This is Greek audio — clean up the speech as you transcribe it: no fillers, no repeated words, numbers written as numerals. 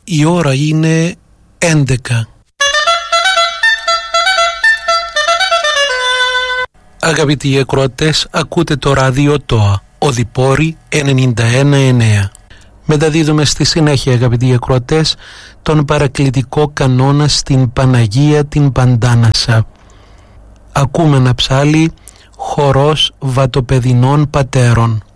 Η ώρα είναι 11. Αγαπητοί ακροατές, ακούτε το ράδιο ΤΟΑ, Οδυπόρη 91,9. Μεταδίδουμε στη συνέχεια, αγαπητοί ακροατές, τον παρακλητικό κανόνα στην Παναγία την Παντάνασα. Ακούμε ένα ψάλι, χορός βατοπεδινών πατέρων.